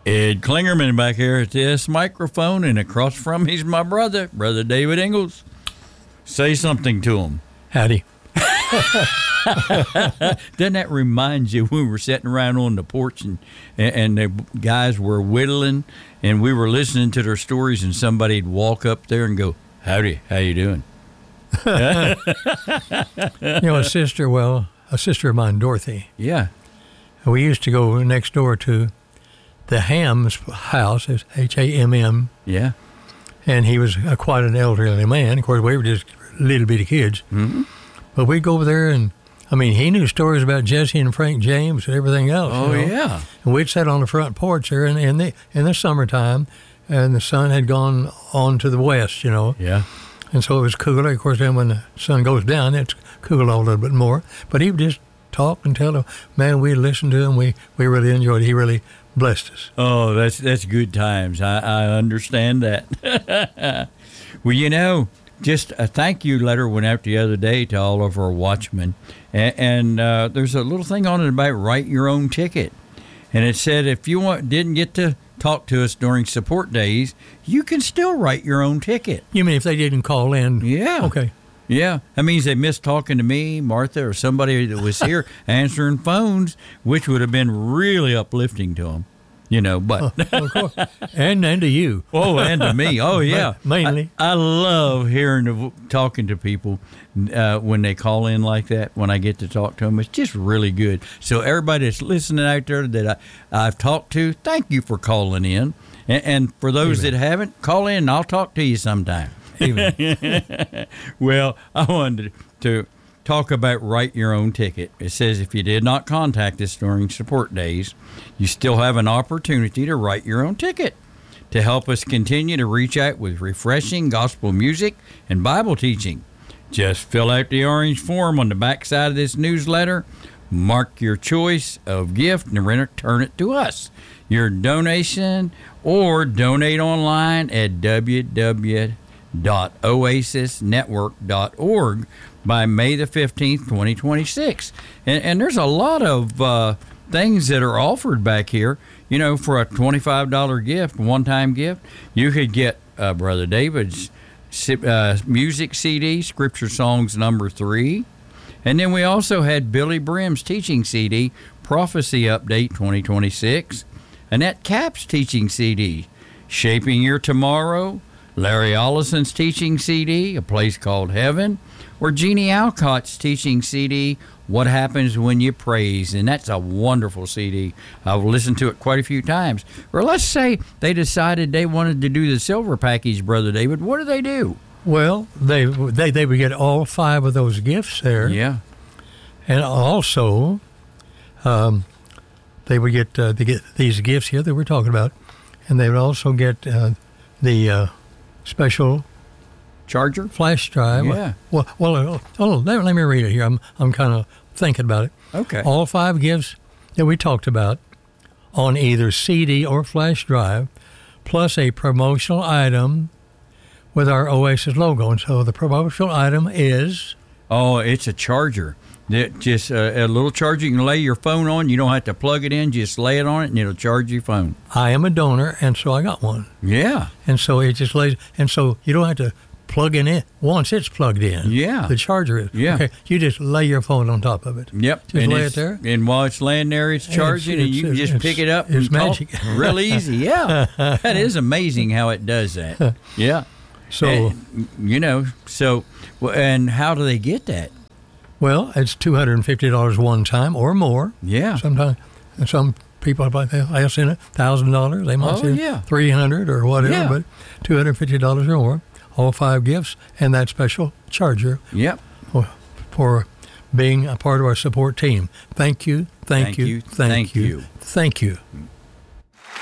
Ed Klingerman back here at this microphone, and across from he's my brother, Brother David Ingalls. Say something to him. Howdy. Doesn't that remind you when we were sitting around on the porch and the guys were whittling and we were listening to their stories and somebody'd walk up there and go, howdy, how you doing? A sister of mine, Dorothy. Yeah. We used to go next door to the Ham's house, it's Hamm. Yeah. And he was quite an elderly man. Of course, we were just little bitty kids. Mm-hmm. But we'd go over there and, he knew stories about Jesse and Frank James and everything else. Oh, yeah. And we'd sit on the front porch there in the summertime, and the sun had gone on to the west, Yeah. And so it was cooler. Of course, then when the sun goes down, it's cooled a little bit more. But he would just talk and tell them, man, we listened to him. We really enjoyed it. He really blessed us. Oh, that's good times. I understand that. Well, just a thank you letter went out the other day to all of our watchmen. And there's a little thing on it about write your own ticket. And it said if you didn't get to talk to us during support days, you can still write your own ticket. You mean if they didn't call in? Yeah. Okay. Yeah. That means they missed talking to me, Martha, or somebody that was here answering phones, which would have been really uplifting to them. But of course. And to you. Oh, and to me. Oh, yeah. Mainly. I love talking to people when they call in like that, when I get to talk to them. It's just really good. So everybody that's listening out there that I've talked to, thank you for calling in. And for those that haven't, call in and I'll talk to you sometime. Well, I wanted to talk about write your own ticket. It says if you did not contact us during support days, you still have an opportunity to write your own ticket to help us continue to reach out with refreshing gospel music and Bible teaching. Just fill out the orange form on the back side of this newsletter, mark your choice of gift, and return it to us. Your donation or donate online at www.oasisnetwork.org by May the 15th, 2026. And there's a lot of things that are offered back here. For a $25 gift, one-time gift, you could get Brother David's music CD, Scripture Songs number 3. And then we also had Billy Brim's teaching CD, Prophecy Update 2026. Annette Cap's teaching CD, Shaping Your Tomorrow. Larry Ollison's teaching CD, A Place Called Heaven, or Jeannie Alcott's teaching CD, What Happens When You Praise, and that's a wonderful CD. I've listened to it quite a few times. Or let's say they decided they wanted to do the silver package, Brother David. What do? Well, they would get all 5 of those gifts there. Yeah. And also, they would get these gifts here that we're talking about, and they would also get the special charger flash drive. Yeah. Well, let me read it here. I'm kind of thinking about it. Okay. All 5 gifts that we talked about on either CD or flash drive, plus a promotional item with our Oasis logo. And so the promotional item is... Oh, it's a charger. Just a little charger you can lay your phone on. You don't have to plug it in. Just lay it on it, and it'll charge your phone. I am a donor, and so I got one. Yeah. And so it just lays... And so you don't have to plug it in. Once it's plugged in, yeah, the charger is. Yeah. Okay, you just lay your phone on top of it. Yep. Just lay it there. And while it's laying there, it's charging, and you can just pick it up. It's magic. Real easy. Yeah. That is amazing how it does that. Yeah. So, and how do they get that? Well, it's $250 one time or more. Yeah. Sometimes some people are like, they'll send $1,000. They might send $300 or whatever, but $250 or more. All 5 gifts and that special charger. Yep. For being a part of our support team. Thank you. Thank you. Thank you. Thank you.